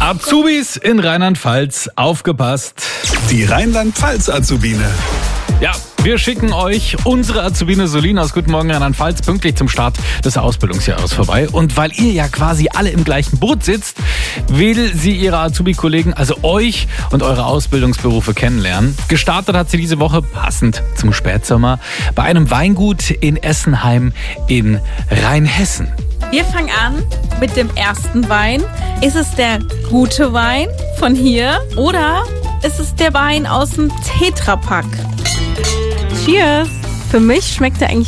Azubis in Rheinland-Pfalz, aufgepasst. Die Rheinland-Pfalz-Azubine. Ja, wir schicken euch unsere Azubine Solina aus Guten Morgen Rheinland-Pfalz pünktlich zum Start des Ausbildungsjahres vorbei. Und weil ihr ja quasi alle im gleichen Boot sitzt, will sie ihre Azubi-Kollegen, also euch und eure Ausbildungsberufe kennenlernen. Gestartet hat sie diese Woche, passend zum Spätsommer, bei einem Weingut in Essenheim in Rheinhessen. Wir fangen an mit dem ersten Wein. Ist es der gute Wein von hier oder ist es der Wein aus dem Tetrapack? Cheers! Für mich schmeckt er eigentlich